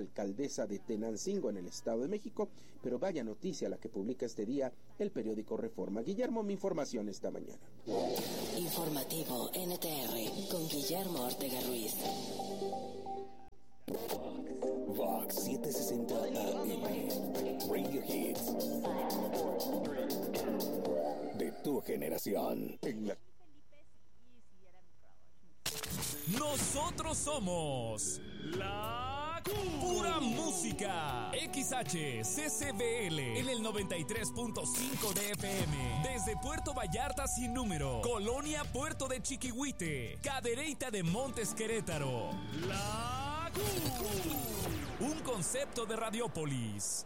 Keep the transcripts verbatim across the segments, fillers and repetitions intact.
alcaldesa de Tenancingo en el Estado de México, pero vaya noticia la que publica este día el periódico Reforma. Guillermo, mi información esta mañana. Informativo N T R con Guillermo Ortega Ruiz. Vox setecientos sesenta A M, Radio Hits de tu generación. En la... Nosotros somos la pura música. X H C C B L en el noventa y tres punto cinco de F M. Desde Puerto Vallarta sin número, Colonia Puerto de Chiquihuite, Cadereyta de Montes Querétaro. La un concepto de Radiópolis.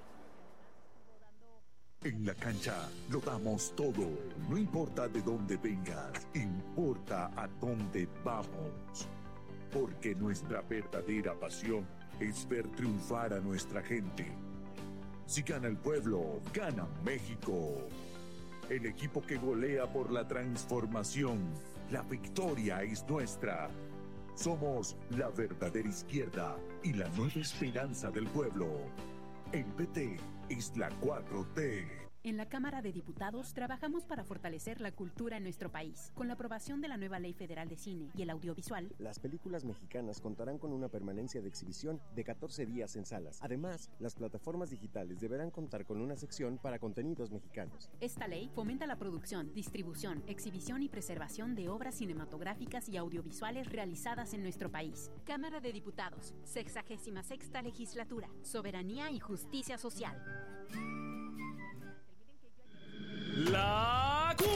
En la cancha lo damos todo. No importa de dónde vengas, importa a dónde vamos. Porque nuestra verdadera pasión es ver triunfar a nuestra gente. Si gana el pueblo, gana México. El equipo que golea por la transformación. La victoria es nuestra. Somos la verdadera izquierda y la nueva esperanza del pueblo. El P T es la cuatro T. En la Cámara de Diputados trabajamos para fortalecer la cultura en nuestro país. Con la aprobación de la nueva Ley Federal de Cine y el Audiovisual, las películas mexicanas contarán con una permanencia de exhibición de catorce días en salas. Además, las plataformas digitales deberán contar con una sección para contenidos mexicanos. Esta ley fomenta la producción, distribución, exhibición y preservación de obras cinematográficas y audiovisuales realizadas en nuestro país. Cámara de Diputados, sexagésima sexta legislatura, soberanía y justicia social. La Q.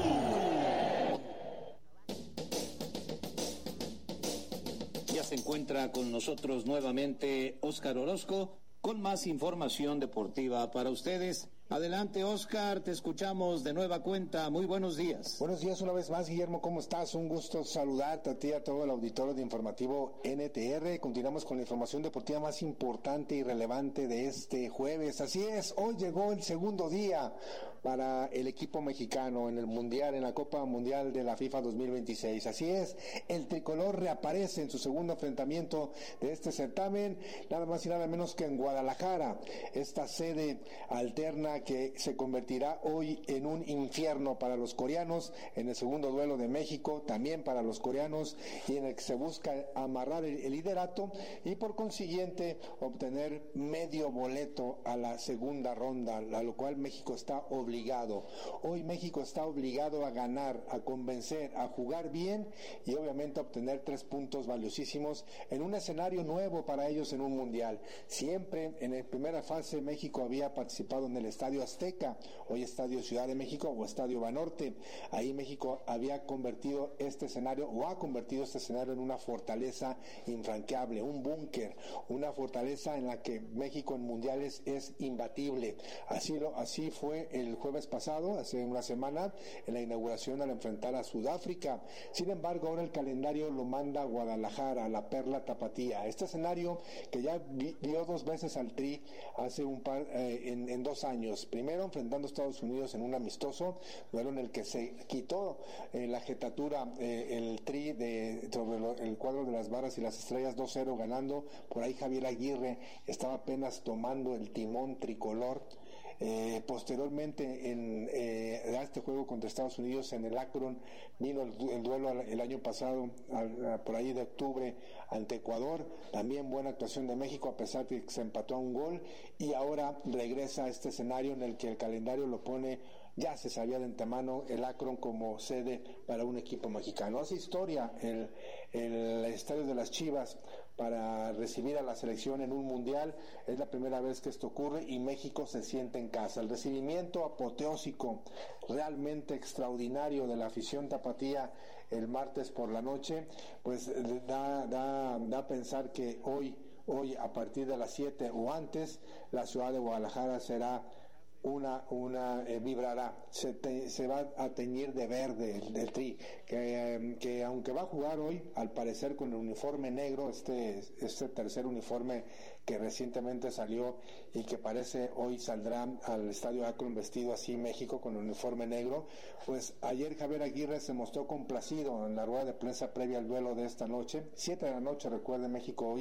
Ya se encuentra con nosotros nuevamente Óscar Orozco con más información deportiva para ustedes. Adelante, Óscar, te escuchamos de nueva cuenta. Muy buenos días. Buenos días una vez más, Guillermo, ¿cómo estás? Un gusto saludarte a ti y a todo el auditorio de Informativo N T R. Continuamos con la información deportiva más importante y relevante de este jueves. Así es, hoy llegó el segundo día para el equipo mexicano en el Mundial, en la Copa Mundial de la FIFA dos mil veintiséis. Así es, el tricolor reaparece en su segundo enfrentamiento de este certamen, nada más y nada menos que en Guadalajara, esta sede alterna que se convertirá hoy en un infierno para los coreanos, en el segundo duelo de México, también para los coreanos, y en el que se busca amarrar el, el liderato y por consiguiente obtener medio boleto a la segunda ronda, a lo cual México está obligado. Hoy México está obligado a ganar, a convencer, a jugar bien y obviamente a obtener tres puntos valiosísimos en un escenario nuevo para ellos en un mundial. Siempre en la primera fase México había participado en el Estadio Azteca, hoy Estadio Ciudad de México o Estadio Banorte. Ahí México había convertido este escenario o ha convertido este escenario en una fortaleza infranqueable, un búnker, una fortaleza en la que México en mundiales es imbatible. Así lo así fue el jueves pasado, hace una semana, en la inauguración al enfrentar a Sudáfrica. Sin embargo, ahora el calendario lo manda a Guadalajara, a la Perla Tapatía. Este escenario que ya vi, vio dos veces al Tri hace un par eh, en, en dos años. Primero enfrentando a Estados Unidos en un amistoso, duelo en el que se quitó eh, la jetatura, eh, el Tri de, sobre lo, el cuadro de las barras y las estrellas, dos cero ganando. Por ahí Javier Aguirre estaba apenas tomando el timón tricolor. Eh, posteriormente en eh, a este juego contra Estados Unidos en el Akron vino el, el duelo el año pasado a, a, por ahí de octubre ante Ecuador, también buena actuación de México a pesar de que se empató a un gol, y ahora regresa a este escenario en el que el calendario lo pone, ya se sabía de antemano, el Akron como sede para un equipo mexicano. Hace historia el, el estadio de las Chivas para recibir a la selección en un mundial, es la primera vez que esto ocurre y México se siente en casa. El recibimiento apoteósico, realmente extraordinario de la afición tapatía el martes por la noche, pues da, da, da a pensar que hoy, hoy a partir de las siete o antes, la ciudad de Guadalajara será una una eh, vibrará, se, te, se va a teñir de verde el, el Tri, que, eh, que aunque va a jugar hoy al parecer con el uniforme negro, este este tercer uniforme que recientemente salió y que parece hoy saldrá al estadio Akron vestido así México con el uniforme negro, pues ayer Javier Aguirre se mostró complacido en la rueda de prensa previa al duelo de esta noche, siete de la noche, recuerde, México hoy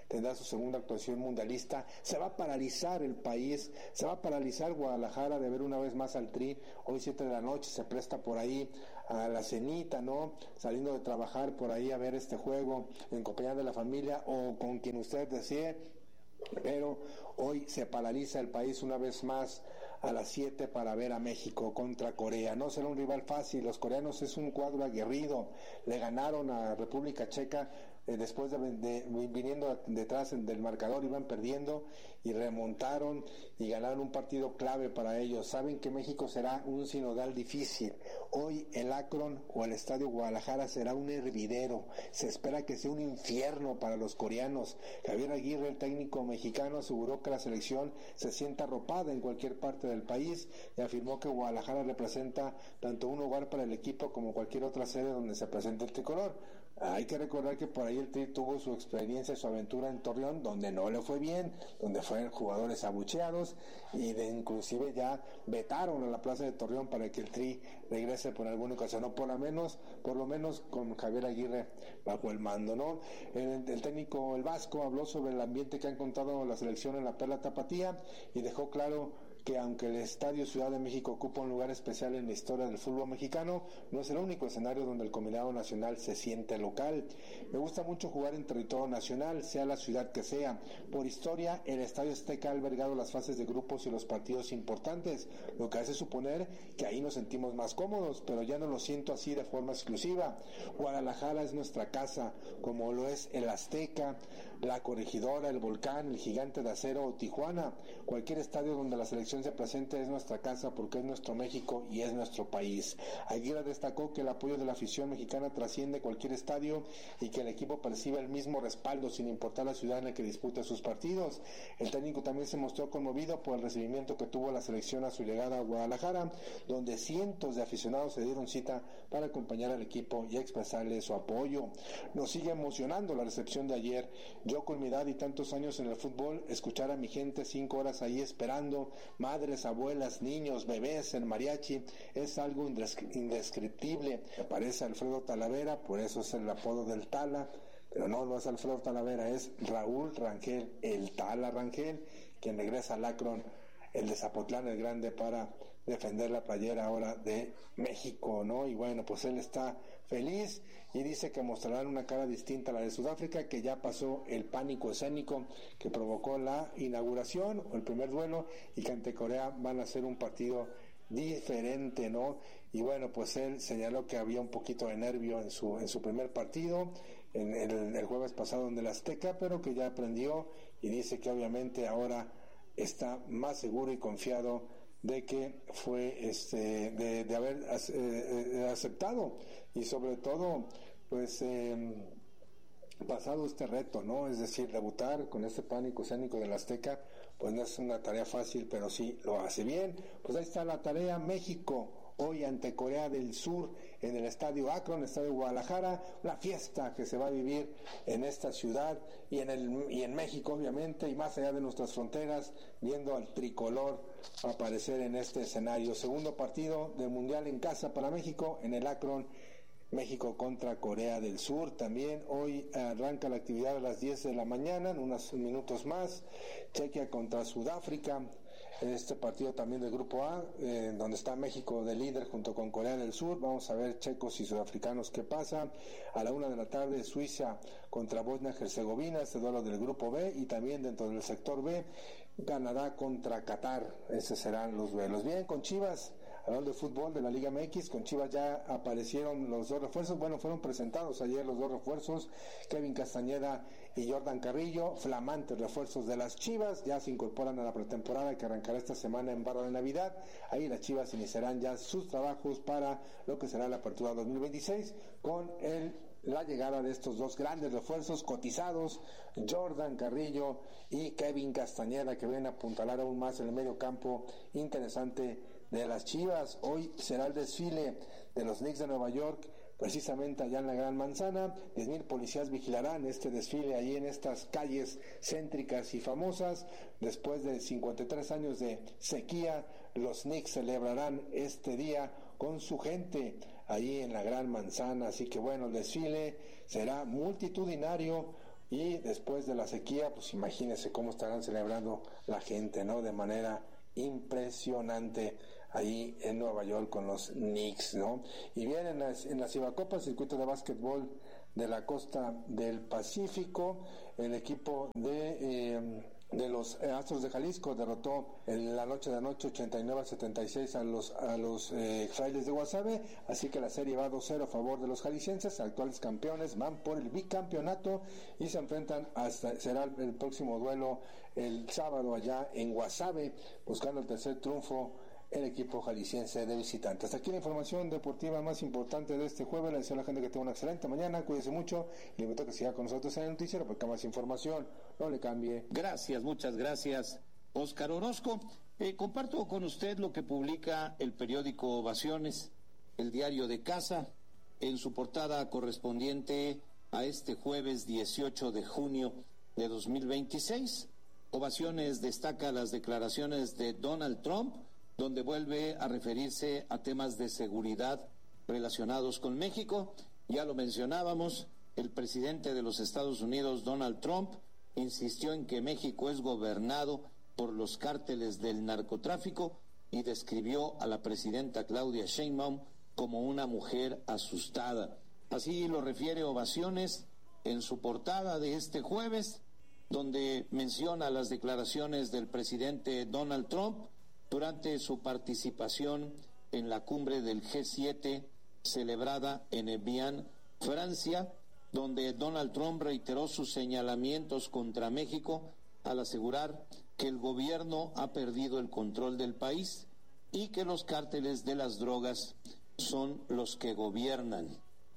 tendrá su segunda actuación mundialista. Se va a paralizar el país, se va a paralizar Guadalajara de ver una vez más al Tri. Hoy siete de la noche se presta por ahí a la cenita, ¿no? Saliendo de trabajar por ahí a ver este juego en compañía de la familia o con quien usted desee, pero hoy se paraliza el país una vez más a las siete para ver a México contra Corea. No será un rival fácil, los coreanos es un cuadro aguerrido, le ganaron a República Checa eh, después de, de viniendo detrás del marcador, iban perdiendo y remontaron y ganaron un partido clave para ellos. Saben que México será un sinodal difícil. Hoy el Akron o el Estadio Guadalajara será un hervidero, se espera que sea un infierno para los coreanos. Javier Aguirre, el técnico mexicano, aseguró que la selección se sienta arropada en cualquier parte del país y afirmó que Guadalajara representa tanto un hogar para el equipo como cualquier otra sede donde se presente el tricolor. Hay que recordar que por ahí el Tri tuvo su experiencia, su aventura en Torreón, donde no le fue bien, donde fueron jugadores abucheados y de inclusive ya vetaron a la plaza de Torreón para que el Tri regrese por alguna ocasión, o por lo menos, por lo menos con Javier Aguirre bajo el mando, ¿no? El, el técnico, el Vasco, habló sobre el ambiente que ha encontrado la selección en la Perla Tapatía y dejó claro que aunque el Estadio Ciudad de México ocupa un lugar especial en la historia del fútbol mexicano, no es el único escenario donde el combinado nacional se siente local. Me gusta mucho jugar en territorio nacional, sea la ciudad que sea. Por historia, el Estadio Azteca ha albergado las fases de grupos y los partidos importantes, lo que hace suponer que ahí nos sentimos más cómodos, pero ya no lo siento así de forma exclusiva. Guadalajara es nuestra casa, como lo es el Azteca, la Corregidora, el Volcán, el Gigante de Acero o Tijuana. Cualquier estadio donde la selección se presente es nuestra casa porque es nuestro México y es nuestro país. Aguirre destacó que el apoyo de la afición mexicana trasciende cualquier estadio y que el equipo percibe el mismo respaldo sin importar la ciudad en la que disputa sus partidos. El técnico también se mostró conmovido por el recibimiento que tuvo la selección a su llegada a Guadalajara, donde cientos de aficionados se dieron cita para acompañar al equipo y expresarle su apoyo. Nos sigue emocionando la recepción de ayer. Yo con mi edad y tantos años en el fútbol, escuchar a mi gente cinco horas ahí esperando, madres, abuelas, niños, bebés, el mariachi, es algo indescriptible. Me parece Alfredo Talavera, por eso es el apodo del Tala, pero no, no es Alfredo Talavera, es Raúl Rangel, el Tala Rangel, quien regresa al Akron, el de Zapotlán el Grande, para defender la playera ahora de México, ¿no? Y bueno, pues él está feliz y dice que mostrarán una cara distinta a la de Sudáfrica, que ya pasó el pánico escénico que provocó la inauguración o el primer duelo, y que ante Corea van a hacer un partido diferente, ¿no? Y bueno, pues él señaló que había un poquito de nervio en su en su primer partido en el, el jueves pasado en el Azteca, pero que ya aprendió y dice que obviamente ahora está más seguro y confiado de que fue este de, de haber eh, aceptado y sobre todo pues eh, pasado este reto, ¿no? Es decir, debutar con este pánico escénico del Azteca, pues no es una tarea fácil, pero sí lo hace bien. Pues ahí está la tarea. México hoy ante Corea del Sur en el Estadio Akron, Estadio Guadalajara, una fiesta que se va a vivir en esta ciudad y en el y en México obviamente, y más allá de nuestras fronteras, viendo al tricolor aparecer en este escenario. Segundo partido del Mundial en casa para México en el Akron, México contra Corea del Sur. También hoy arranca la actividad a las diez de la mañana, en unos minutos más. Chequia contra Sudáfrica, este partido también del Grupo A, eh, donde está México de líder junto con Corea del Sur. Vamos a ver checos y sudafricanos qué pasa. A la una de la tarde, Suiza contra Bosnia-Herzegovina, este duelo del Grupo B, y también dentro del sector B, Canadá contra Qatar. Esos serán los duelos. Bien, con Chivas, hablando de fútbol de la Liga M X, con Chivas ya aparecieron los dos refuerzos, bueno, fueron presentados ayer los dos refuerzos, Kevin Castañeda y Jordan Carrillo, flamantes refuerzos de las Chivas, ya se incorporan a la pretemporada que arrancará esta semana en Barra de Navidad. Ahí las Chivas iniciarán ya sus trabajos para lo que será la apertura dos mil veintiséis, con el la llegada de estos dos grandes refuerzos cotizados, Jordan Carrillo y Kevin Castañeda, que vienen a apuntalar aún más en el medio campo interesante de las Chivas. Hoy será el desfile de los Knicks de Nueva York, precisamente allá en la Gran Manzana. diez mil policías vigilarán este desfile ahí en estas calles céntricas y famosas. Después de cincuenta y tres años de sequía, los Knicks celebrarán este día con su gente ahí en la Gran Manzana. Así que bueno, el desfile será multitudinario y después de la sequía, pues imagínense cómo estarán celebrando la gente, ¿no? De manera impresionante ahí en Nueva York con los Knicks, ¿no? Y bien, en la, en la Cibacopa, circuito de básquetbol de la costa del Pacífico, el equipo de eh, de los Astros de Jalisco derrotó en la noche de anoche ochenta y nueve a setenta y seis a los a los eh, Frailes de Guasave, así que la serie va dos cero a favor de los jaliscienses, actuales campeones, van por el bicampeonato y se enfrentan hasta, será el, el próximo duelo el sábado allá en Guasave, buscando el tercer triunfo el equipo jalisciense de visitantes. Hasta aquí la información deportiva más importante de este jueves. Le deseo a la gente que tenga una excelente mañana, cuídese mucho, le invito a que siga con nosotros en el noticiero porque más información, no le cambie. Gracias, muchas gracias, Óscar Orozco. Eh, comparto con usted lo que publica el periódico Ovaciones, el diario de casa, en su portada correspondiente a este jueves dieciocho de junio de dos mil veintiséis. Ovaciones destaca las declaraciones de Donald Trump, donde vuelve a referirse a temas de seguridad relacionados con México. Ya lo mencionábamos, el presidente de los Estados Unidos, Donald Trump, insistió en que México es gobernado por los cárteles del narcotráfico y describió a la presidenta Claudia Sheinbaum como una mujer asustada. Así lo refiere Ovaciones en su portada de este jueves, donde menciona las declaraciones del presidente Donald Trump durante su participación en la cumbre del G siete celebrada en Evian, Francia, donde Donald Trump reiteró sus señalamientos contra México al asegurar que el gobierno ha perdido el control del país y que los cárteles de las drogas son los que gobiernan.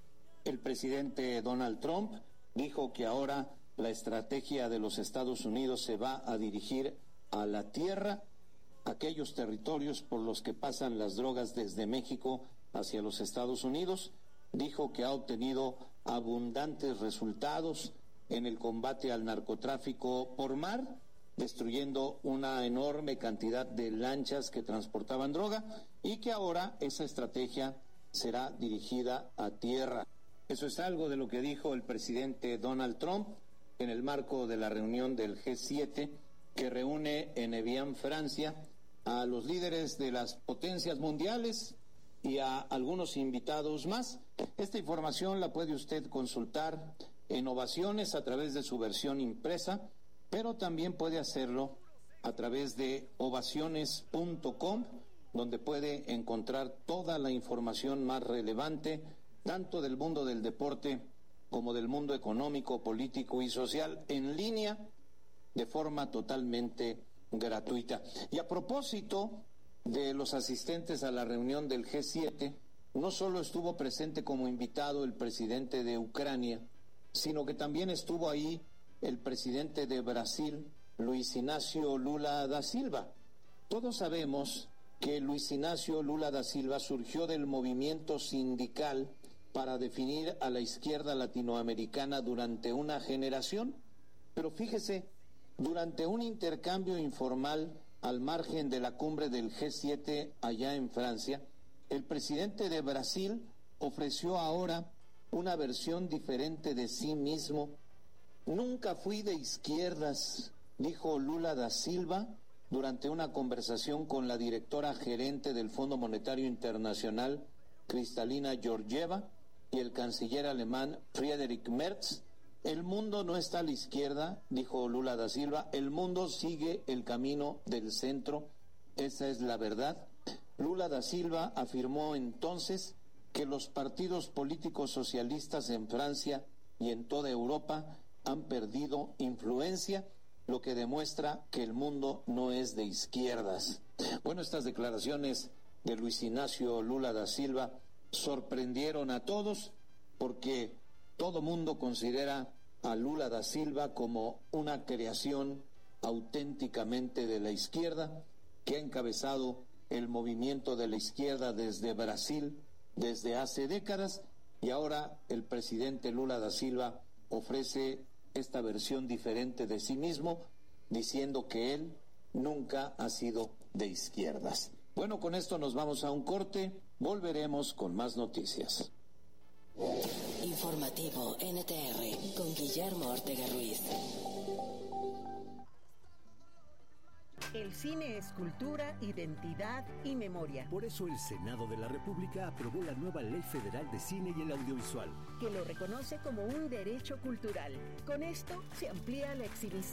El presidente Donald Trump dijo que ahora la estrategia de los Estados Unidos se va a dirigir a la tierra, aquellos territorios por los que pasan las drogas desde México hacia los Estados Unidos. Dijo que ha obtenido abundantes resultados en el combate al narcotráfico por mar, destruyendo una enorme cantidad de lanchas que transportaban droga, y que ahora esa estrategia será dirigida a tierra. Eso es algo de lo que dijo el presidente Donald Trump en el marco de la reunión del G siete que reúne en Evian, Francia, a los líderes de las potencias mundiales y a algunos invitados más. Esta información la puede usted consultar en Ovaciones a través de su versión impresa, pero también puede hacerlo a través de ovaciones punto com, donde puede encontrar toda la información más relevante, tanto del mundo del deporte como del mundo económico, político y social, en línea, de forma totalmente gratuita. Y a propósito de los asistentes a la reunión del G siete, no solo estuvo presente como invitado el presidente de Ucrania, sino que también estuvo ahí el presidente de Brasil, Luis Inácio Lula da Silva. Todos sabemos que Luis Inácio Lula da Silva surgió del movimiento sindical para definir a la izquierda latinoamericana durante una generación, pero fíjese, durante un intercambio informal al margen de la cumbre del G siete allá en Francia, el presidente de Brasil ofreció ahora una versión diferente de sí mismo. Nunca fui de izquierdas, dijo Lula da Silva durante una conversación con la directora gerente del Fondo Monetario Internacional, Kristalina Georgieva, y el canciller alemán Friedrich Merz. El mundo no está a la izquierda, dijo Lula da Silva, el mundo sigue el camino del centro, esa es la verdad. Lula da Silva afirmó entonces que los partidos políticos socialistas en Francia y en toda Europa han perdido influencia, lo que demuestra que el mundo no es de izquierdas. Bueno, estas declaraciones de Luis Inácio Lula da Silva sorprendieron a todos porque todo mundo considera a Lula da Silva como una creación auténticamente de la izquierda, que ha encabezado el movimiento de la izquierda desde Brasil desde hace décadas, y ahora el presidente Lula da Silva ofrece esta versión diferente de sí mismo, diciendo que él nunca ha sido de izquierdas. Bueno, con esto nos vamos a un corte, volveremos con más noticias. Inform- Informativo N T R con Guillermo Ortega Ruiz. El cine es cultura, identidad y memoria. Por eso el Senado de la República aprobó la nueva Ley Federal de Cine y el Audiovisual, que lo reconoce como un derecho cultural. Con esto se amplía la exhibición